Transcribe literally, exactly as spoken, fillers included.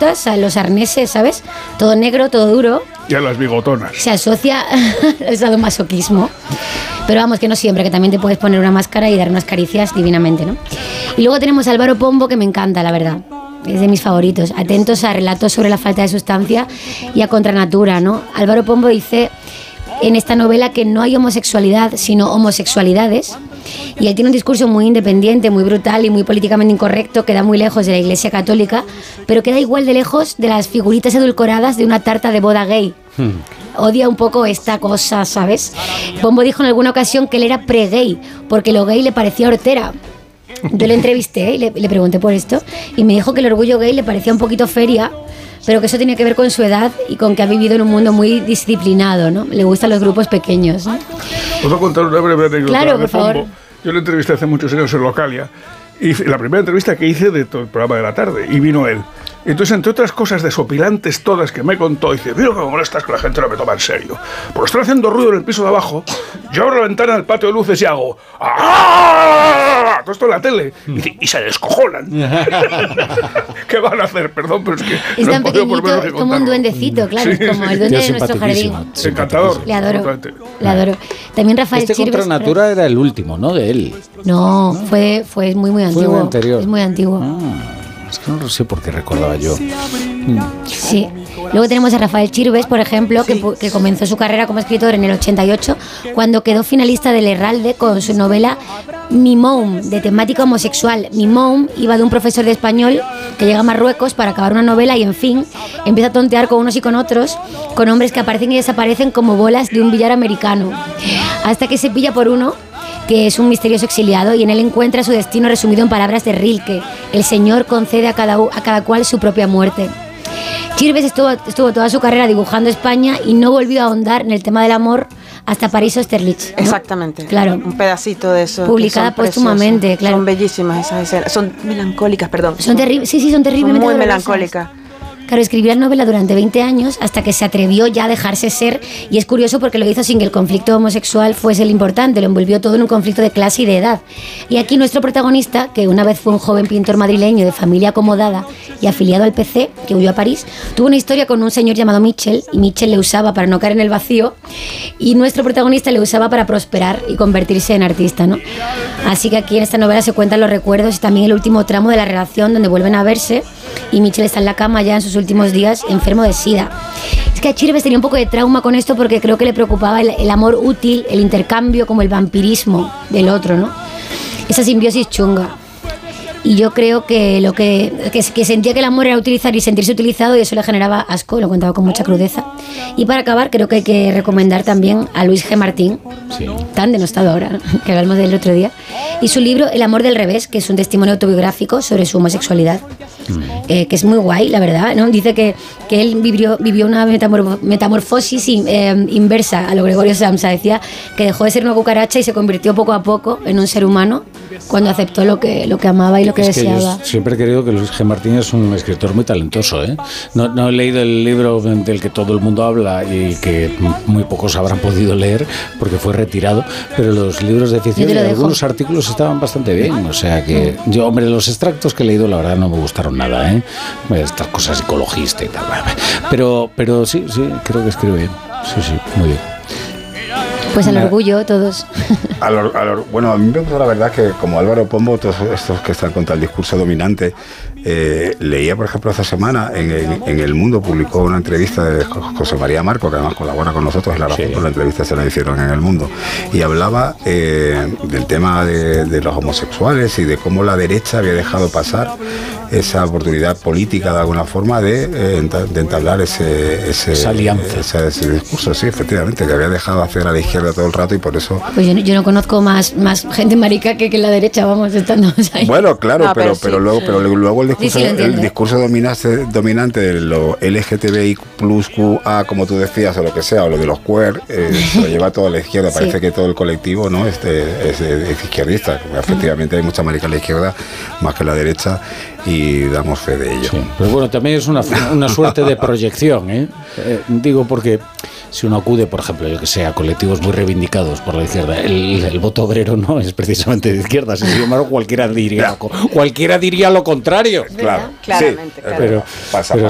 botas, a los arneses, ¿sabes? Todo negro, todo duro. Y a las bigotonas. Se asocia al sadomasoquismo. Pero vamos, que no siempre, que también te puedes poner una máscara y dar unas caricias divinamente, ¿no? Y luego tenemos a Álvaro Pombo, que me encanta, la verdad. Es de mis favoritos. Atentos a relatos sobre la falta de sustancia y a contranatura, ¿no? Álvaro Pombo dice en esta novela que no hay homosexualidad, sino homosexualidades. Y él tiene un discurso muy independiente, muy brutal y muy políticamente incorrecto, queda muy lejos de la Iglesia Católica, pero queda igual de lejos de las figuritas edulcoradas de una tarta de boda gay. Hmm. Odia un poco esta cosa, ¿sabes? Pombo dijo en alguna ocasión que él era pre-gay, porque lo gay le parecía hortera. Yo le entrevisté y le, le pregunté por esto, y me dijo que el orgullo gay le parecía un poquito feria, pero que eso tiene que ver con su edad y con que ha vivido en un mundo muy disciplinado, ¿no? Le gustan los grupos pequeños, ¿no? Os voy a contar una breve anécdota. Claro, por favor. Yo le entrevisté hace muchos años en Localia, y la primera entrevista que hice de todo el programa de la tarde, y vino él. Entonces, entre otras cosas desopilantes todas que me contó, dice, mira que me molestas que la gente no me toma en serio. Porque estoy haciendo ruido en el piso de abajo, yo abro la ventana del patio de luces y hago ¡ah! Todo esto en la tele. Y, dice, y se descojonan. ¿Qué van a hacer? Perdón, pero es que es no tan he podido por menos que pequeñito, como un duendecito, claro, sí, como el duende de nuestro jardín. Encantador. Le adoro, le adoro. También Rafael Este Chirves, Contranatura era el último, ¿no? De él. No, ¿no? Fue, fue muy, muy antiguo. Fue muy anterior. Es muy antiguo. Ah. Es que no lo sé por qué recordaba yo. Sí. Luego tenemos a Rafael Chirves, por ejemplo, que, que comenzó su carrera como escritor en el ochenta y ocho, cuando quedó finalista del Herralde con su novela Mi Mom, de temática homosexual. Mi Mom iba de un profesor de español que llega a Marruecos para acabar una novela y, en fin, empieza a tontear con unos y con otros, con hombres que aparecen y desaparecen como bolas de un billar americano, hasta que se pilla por uno que es un misterioso exiliado, y en él encuentra su destino resumido en palabras de Rilke: el Señor concede a cada, a cada cual su propia muerte. Chirves estuvo, estuvo toda su carrera dibujando España y no volvió a ahondar en el tema del amor hasta París Austerlitz, ¿no? Exactamente. Claro. Un pedacito de eso. Publicada póstumamente, claro. Son bellísimas esas escenas. Son melancólicas, perdón. Son terribles, sí, sí, son terriblemente son muy dolorosas. melancólicas. Claro, escribió la novela durante veinte años hasta que se atrevió ya a dejarse ser, y es curioso porque lo hizo sin que el conflicto homosexual fuese el importante, lo envolvió todo en un conflicto de clase y de edad. Y aquí nuestro protagonista, que una vez fue un joven pintor madrileño de familia acomodada y afiliado al P C, que huyó a París, tuvo una historia con un señor llamado Mitchell, y Mitchell le usaba para no caer en el vacío, y nuestro protagonista le usaba para prosperar y convertirse en artista, ¿no? Así que aquí en esta novela se cuentan los recuerdos y también el último tramo de la relación, donde vuelven a verse y Mitchell está en la cama ya en sus últimos días, enfermo de sida. Es que a Chirves tenía un poco de trauma con esto, porque creo que le preocupaba el, el amor útil, el intercambio, como el vampirismo del otro, ¿no? Esa simbiosis chunga. Y yo creo que lo que, que, que sentía que el amor era utilizar y sentirse utilizado, y eso le generaba asco, lo contaba con mucha crudeza. Y para acabar, creo que hay que recomendar también a Luis G. Martín, sí, tan denostado ahora, ¿no? Que hablamos de él el otro día, y su libro El amor del revés, que es un testimonio autobiográfico sobre su homosexualidad, mm. eh, que es muy guay, la verdad, ¿no? Dice que, que él vivió, vivió una metamor- metamorfosis in, eh, inversa a lo Gregorio Samsa. Decía que dejó de ser una cucaracha y se convirtió poco a poco en un ser humano cuando aceptó lo que, lo que amaba y lo que es deseaba. Que yo siempre he querido que Luis G. Martín es un escritor muy talentoso, ¿eh? No, no he leído el libro del que todo el mundo habla y que muy pocos habrán podido leer porque fue retirado, pero los libros de ficción y algunos artículos estaban bastante bien. O sea que yo, hombre, los extractos que he leído la verdad no me gustaron nada, ¿eh? Estas cosas ecologistas y tal. Pero, pero sí, sí, creo que escribe bien. Sí, sí, muy bien. Pues al orgullo, todos. Al, al, bueno, a mí me gusta la verdad que, como Álvaro Pombo, todos estos que están contra el discurso dominante, eh, leía, por ejemplo, esta semana en, en, en El Mundo, publicó una entrevista de José María Marco, que además colabora con nosotros, la razón sí. por la entrevista se la hicieron en El Mundo, y hablaba eh, del tema de, de los homosexuales y de cómo la derecha había dejado pasar esa oportunidad política de alguna forma de, eh, de entablar ese, ese, esa alianza. Ese, ese discurso, sí, efectivamente, que había dejado hacer a la izquierda todo el rato, y por eso... Pues yo no, yo no conozco más, más gente marica que, que la derecha, vamos, estando ahí. Bueno, claro, no, pero, pero, sí, pero, luego, sí. pero luego el discurso, sí, sí, el discurso dominante, dominante de lo L G T B I plus Q A, como tú decías, o lo que sea, o lo de los queer, eh, se lo lleva toda la izquierda. Sí. Parece que todo el colectivo, ¿no?, este, es, es izquierdista. Efectivamente hay mucha marica a la izquierda, más que a la derecha, y damos fe de ello. Sí, pero bueno, también es una, una suerte de proyección, ¿eh? Eh, digo porque si uno acude, por ejemplo, yo que sé, a colectivos muy reivindicados por la izquierda, el, el voto obrero no es precisamente de izquierda, sin embargo cualquiera diría, cualquiera diría lo contrario. Claro, claramente, sí, claro. Pero, pasa, pero